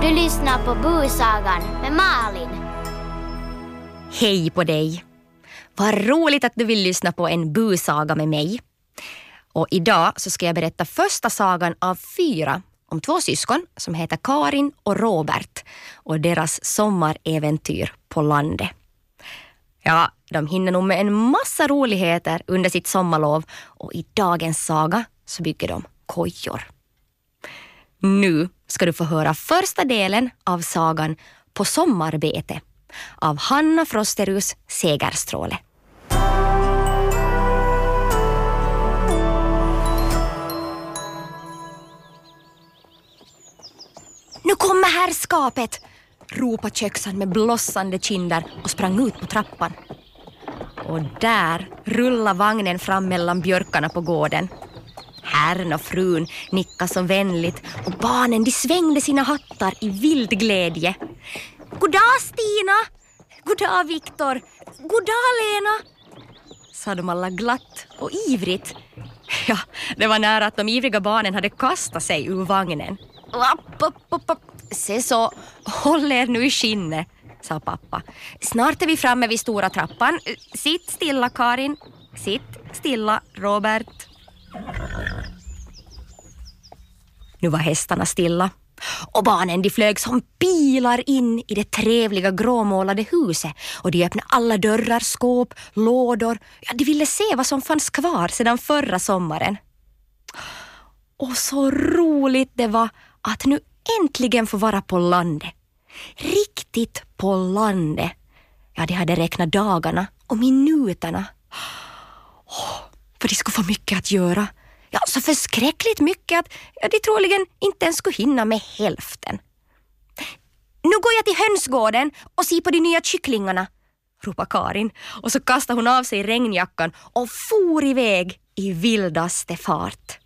Du lyssnar på Busagan med Malin. Hej på dig! Vad roligt att du vill lyssna på en busaga med mig. Och idag så ska jag berätta första sagan av 4 om 2 syskon som heter Karin och Robert och deras sommaräventyr på landet. Ja, de hinner nog med en massa roligheter under sitt sommarlov och i dagens saga så bygger de kojor. Nu ska du få höra första delen av sagan På sommarbete av Hanna Frosterus Segerstråle. Nu kommer herrskapet, ropade köksan med blossande kinder och sprang ut på trappan. Och där rullade vagnen fram mellan björkarna på gården. Herrn och frun nickade så vänligt och barnen de svängde sina hattar i vild glädje. Goddag Stina! Goddag Viktor! Goddag Lena! Sa de alla glatt och ivrigt. Ja, det var nära att de ivriga barnen hade kastat sig ur vagnen. Se så, håll er nu i skinne, sa pappa. Snart är vi framme vid stora trappan. Sitt stilla Karin, sitt stilla Robert. Nu var hästarna stilla och barnen de flög som pilar in i det trevliga gråmålade huset och de öppnade alla dörrar, skåp, lådor. Ja, de ville se vad som fanns kvar sedan förra sommaren. Och så roligt det var att nu äntligen få vara på landet. Riktigt på landet. Ja, de hade räknat dagarna och minuterna. För de skulle få mycket att göra. Ja, så förskräckligt mycket att de troligen inte ens skulle hinna med hälften. Nu går jag till hönsgården och ser på de nya kycklingarna, ropade Karin. Och så kastade hon av sig regnjackan och for iväg i vildaste fart.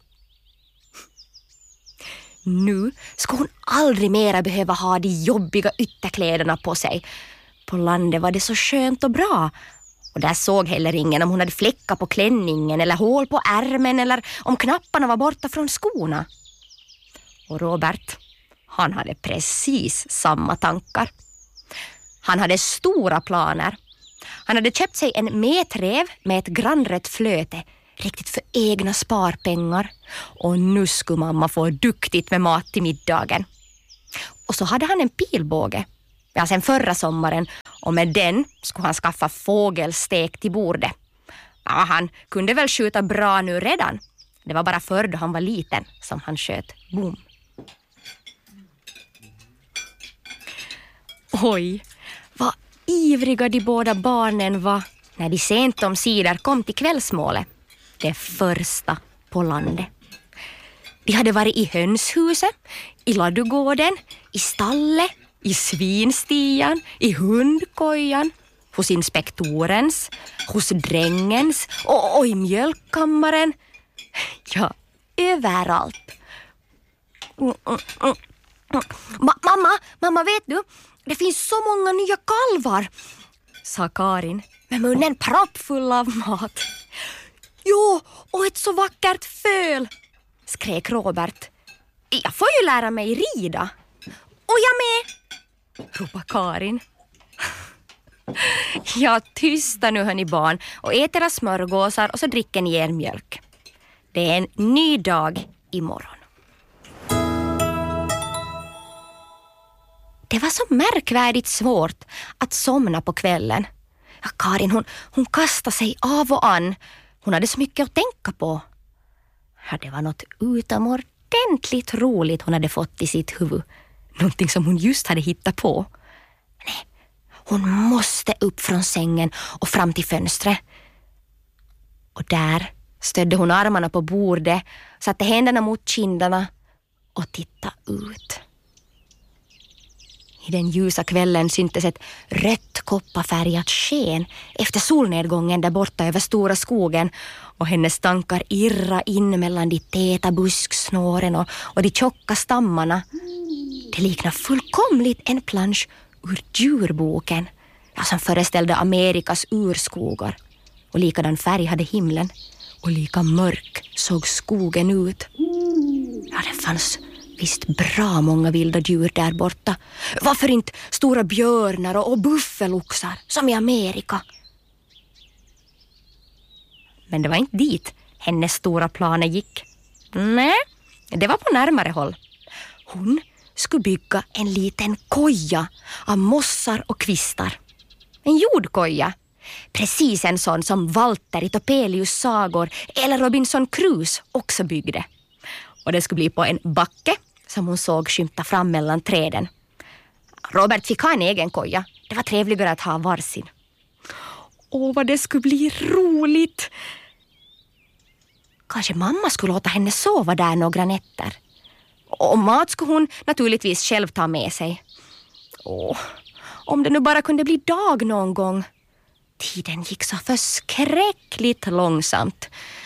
Nu ska hon aldrig mera behöva ha de jobbiga ytterkläderna på sig. På landet var det så skönt och bra. Och där såg heller ingen om hon hade fläckar på klänningen eller hål på ärmen eller om knapparna var borta från skorna. Och Robert, han hade precis samma tankar. Han hade stora planer. Han hade köpt sig en metrev med ett grannrött flöte, riktigt för egna sparpengar. Och nu skulle mamma få duktigt med mat till middagen. Och så hade han en pilbåge. Ja, sen förra sommaren. Och med den skulle han skaffa fågelstek till bordet. Ja, han kunde väl skjuta bra nu redan. Det var bara förr då han var liten som han sköt bom. Oj, vad ivriga de båda barnen var när de sent om sidor kom till kvällsmålet. Det första på landet. De hade varit i hönshuset, i ladugården, i stallet, i svinstian, i hundkojan, hos inspektorens, hos drängens och i mjölkkammaren. Ja, överallt. Mamma, vet du? Det finns så många nya kalvar, sa Karin med munnen proppfull av mat. Jo, och ett så vackert föl, skrek Robert. Jag får ju lära mig rida. Och jag med, ropade Karin. Ja, tysta nu hörni barn och ät era smörgåsar och så dricker ni er mjölk. Det är en ny dag imorgon. Det var så märkvärdigt svårt att somna på kvällen. Ja, Karin hon kastade sig av och an. Hon hade så mycket att tänka på. Ja, det var något utomordentligt roligt hon hade fått i sitt huvud. Någonting som hon just hade hittat på. Nej, hon måste upp från sängen och fram till fönstret. Och där stödde hon armarna på bordet, satte händerna mot kinderna och tittade ut. I den ljusa kvällen syntes ett rött kopparfärgat sken efter solnedgången där borta över stora skogen och hennes tankar irra in mellan de täta busksnåren och de tjocka stammarna. Det liknar fullkomligt en plansch ur djurboken, ja, som föreställde Amerikas urskogar. Och likadan färg hade himlen och lika mörk såg skogen ut. Ja, det fanns Visst bra många vilda djur där borta. Varför inte stora björnar och buffeloxar som i Amerika? Men det var inte dit hennes stora planer gick. Nej, det var på närmare håll. Hon skulle bygga en liten koja av mossar och kvistar. En jordkoja. Precis en sån som Walter i Topelius sagor eller Robinson Crusoe också byggde. Och det skulle bli på en backe som hon såg skymta fram mellan träden. Robert fick ha en egen koja. Det var trevligare att ha varsin. Åh, vad det skulle bli roligt! Kanske mamma skulle låta henne sova där några nätter. Och mat skulle hon naturligtvis själv ta med sig. Åh, om det nu bara kunde bli dag någon gång. Tiden gick så förskräckligt långsamt.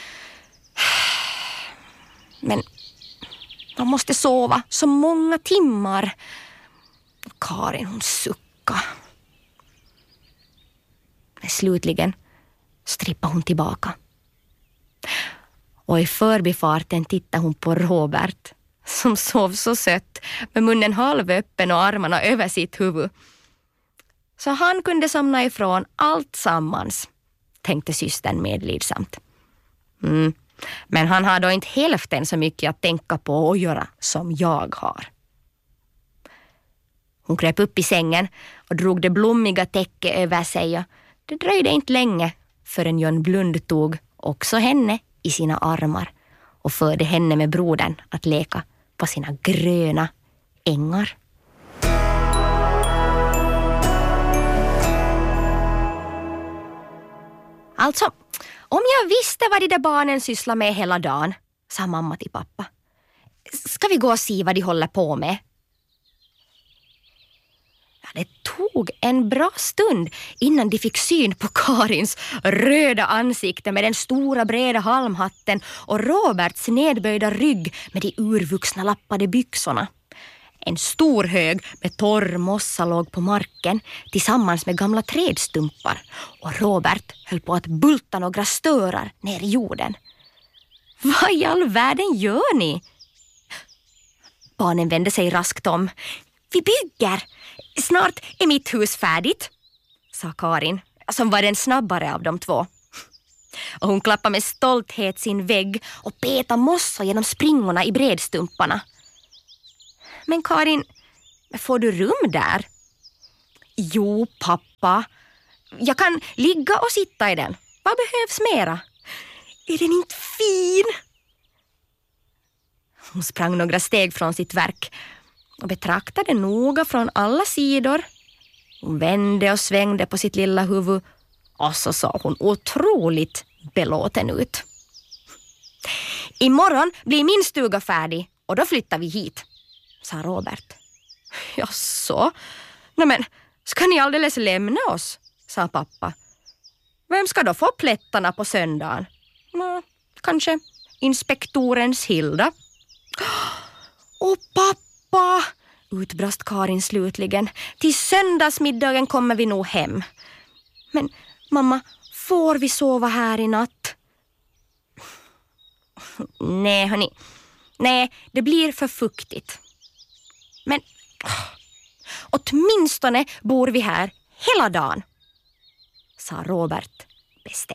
Men man måste sova så många timmar. Karin, hon suckade. Men slutligen strippade hon tillbaka. Och i förbifarten tittade hon på Robert som sov så sött med munnen halvöppen och armarna över sitt huvud. Så han kunde somna ifrån allt sammans, tänkte systern medlidsamt. Men han har då inte hälften så mycket att tänka på och göra som jag har. Hon kröp upp i sängen och drog det blommiga täcket över sig. Det dröjde inte länge förrän John Blund tog också henne i sina armar och förde henne med brodern att leka på sina gröna ängar. Alltså, om jag visste vad de där barnen sysslar med hela dagen, sa mamma till pappa. Ska vi gå och se vad de håller på med? Ja, det tog en bra stund innan de fick syn på Karins röda ansikte med den stora breda halmhatten och Roberts nedböjda rygg med de urvuxna lappade byxorna. En stor hög med torr mossa låg på marken tillsammans med gamla trädstumpar och Robert höll på att bulta några störar ner i jorden. Vad i all världen gör ni? Barnen vände sig raskt om. Vi bygger. Snart är mitt hus färdigt, sa Karin, som var den snabbare av de två. Och hon klappade med stolthet sin vägg och petade mossa genom springorna i bredstumparna. Men Karin, får du rum där? Jo, pappa. Jag kan ligga och sitta i den. Vad behövs mera? Är den inte fin? Hon sprang några steg från sitt verk och betraktade noga från alla sidor. Hon vände och svängde på sitt lilla huvud och så sa hon otroligt belåten ut. Imorgon blir min stuga färdig och då flyttar vi hit, sa Robert. Jaså? Men ska ni alldeles lämna oss, sa pappa. Vem ska då få plättarna på söndagen? Kanske inspektorens Hilda. Åh pappa, utbrast Karin slutligen. Till söndagsmiddagen kommer vi nog hem. Men mamma, får vi sova här i natt? Nej hörni, nej det blir för fuktigt. Men åtminstone bor vi här hela dagen, sa Robert bestämt.